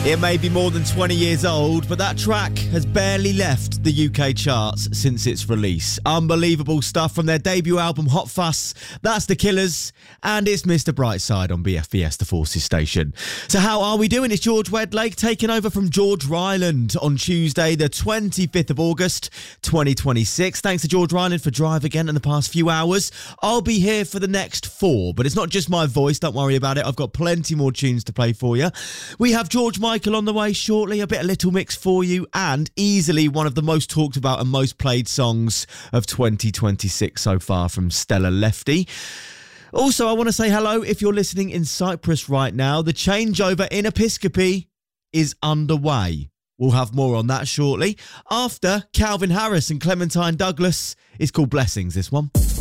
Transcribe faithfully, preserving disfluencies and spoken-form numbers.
It may be more than twenty years old, but that track has barely left the U K charts since its release. Unbelievable stuff from their debut album Hot Fuss. That's The Killers, and it's Mister Brightside on B F B S, the Forces station. So how are we doing? It's George Wedlake taking over from George Ryland on Tuesday, the twenty-fifth of August, twenty twenty-six. Thanks to George Ryland for Drive Again in the past few hours. I'll be here for the next four, but it's not just my voice, don't worry about it. I've got plenty more tunes to play for you. We have George Michael on the way shortly, a bit of Little Mix for you, and easily one of the most talked about and most played songs of twenty twenty-six so far from Stella Lefty. Also, I want to say hello if you're listening in Cyprus right now. The changeover in Episcopi is underway. We'll have more on that shortly. After Calvin Harris and Clementine Douglas, it's called Blessings, this one.